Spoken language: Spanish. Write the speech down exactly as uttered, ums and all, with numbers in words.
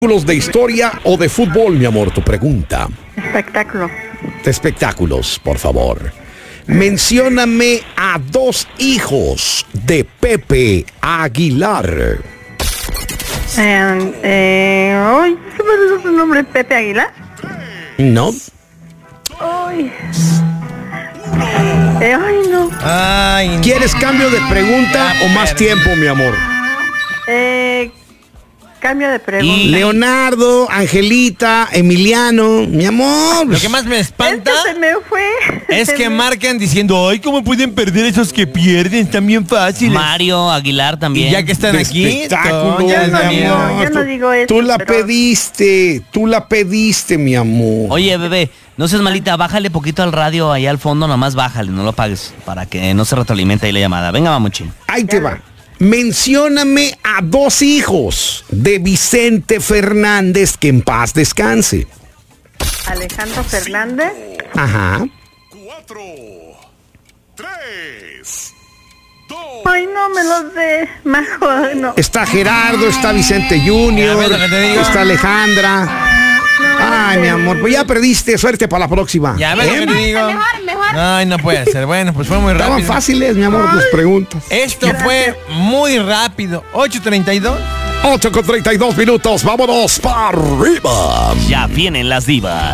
¿De historia o de fútbol, mi amor? Tu pregunta. Espectáculo. De espectáculos, por favor. Mencióname a dos hijos de Pepe Aguilar. Eh, eh, ay, ¿qué me dice su nombre? ¿Pepe Aguilar? ¿No? Ay. Eh, ay, no. Ay, ¿Quieres cambio de pregunta o más tiempo, mi amor? Eh, cambio de pregunta. Y Leonardo, Angelita, Emiliano, mi amor. Lo que más me espanta Esto se me fue. es que marcan diciendo, ay, ¿cómo pueden perder esos que pierden? Están bien fáciles. Mario Aguilar también. Y ya que están De aquí, espectáculo, todo, ya Yo no es digo, amor. yo no digo eso. Tú la pero- pediste, tú la pediste, mi amor. Oye, bebé, no seas malita, bájale poquito al radio allá al fondo, nomás bájale, no lo pagues, para que no se retroalimente ahí la llamada. Venga, mamuchín. Ahí te va. Mencióname a dos hijos de Vicente Fernández, que en paz descanse. Alejandro Fernández. Ajá. Cuatro, tres, dos. Ay, no me los de. Mejor, no. Está Gerardo, está Vicente Junior, Ya ves lo que te digo. está Alejandra. Ay, mi amor, pues ya perdiste. Suerte para la próxima. Ya ves lo que te digo. Mejor, mejor. Ay, no puede ser. Bueno, pues fue muy Estaban rápido. fáciles, mi amor, tus preguntas. Esto fue muy rápido. ocho treinta y dos. ocho con treinta y dos minutos. Vámonos para arriba. Ya vienen las divas.